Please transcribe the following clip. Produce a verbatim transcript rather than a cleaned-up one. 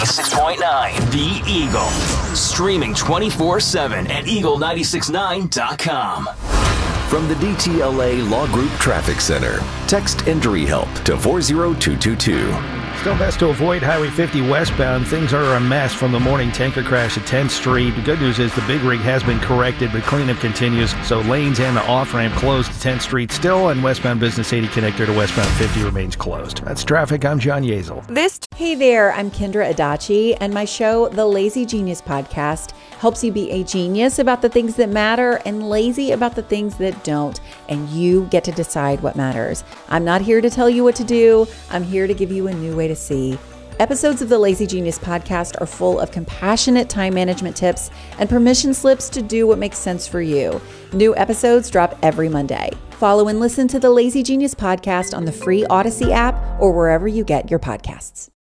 ninety-six point nine, The Eagle. Streaming twenty-four seven at eagle nine six nine dot com. From the D T L A Law Group Traffic Center, text Injury Help to four zero two two two. Still best to avoid Highway fifty westbound. Things are a mess from the morning tanker crash at tenth Street. The good news is the big rig has been corrected, but cleanup continues. So lanes and the off-ramp closed to tenth Street still, and westbound Business eighty connector to westbound fifty remains closed. That's traffic. I'm John Yezel. This Hey there, I'm Kendra Adachi, and my show, The Lazy Genius Podcast, helps you be a genius about the things that matter and lazy about the things that don't, and you get to decide what matters. I'm not here to tell you what to do. I'm here to give you a new way to see. Episodes of the Lazy Genius Podcast are full of compassionate time management tips and permission slips to do what makes sense for you. New episodes drop every Monday. Follow and listen to the Lazy Genius Podcast on the free Odyssey app or wherever you get your podcasts.